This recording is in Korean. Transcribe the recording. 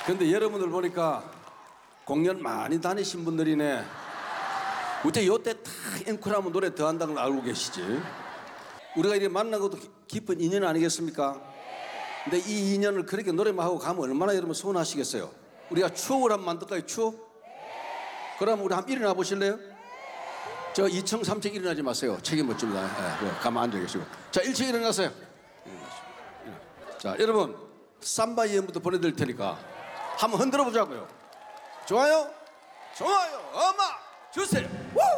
근데 여러분들 보니까 공연 많이 다니신 분들이네. 어째 요때 다 앵콜하면 노래 더 한다는 걸 알고 계시지? 우리가 이렇게 만난 것도 깊은 인연 아니겠습니까? 근데 이 인연을 그렇게 노래만 하고 가면 얼마나 여러분 서운하시겠어요? 우리가 추억을 한번 만들까요? 추억? 그럼 우리 한번 일어나 보실래요? 저 2층 3층 일어나지 마세요. 책이 멋집니다. 네, 가만 앉아 계시고. 자, 1층 일어나세요. 자, 여러분 삼바 예언부터 보내드릴 테니까 한번 흔들어 보자고요. 좋아요? 좋아요. 음악 주세요. 우!